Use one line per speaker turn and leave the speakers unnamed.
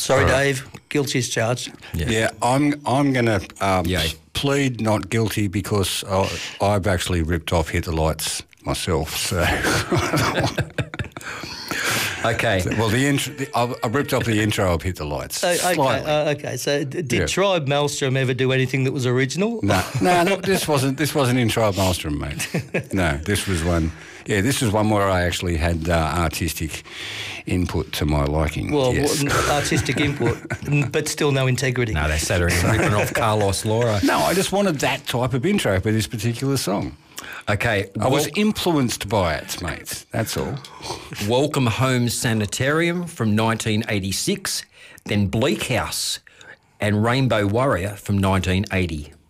Sorry, Dave. Guilty as charged.
Yeah, I'm going to plead not guilty because I've actually ripped off Hit the Lights myself. So.
Okay.
Well, I ripped off the intro of Hit the Lights.
Okay. So, did Tribe Maelstrom ever do anything that was original?
No. This wasn't in Tribe Maelstrom, mate. No, this was one. Yeah, this was one where I actually had artistic input to my liking.
Well,
yes.
Artistic input, but still no integrity.
No, they're Saturday ripping off Carlos Laura.
No, I just wanted that type of intro for this particular song.
Okay.
I was influenced by it, mate. That's all.
Welcome Home Sanitarium from 1986, then Bleak House and Rainbow Warrior from 1980.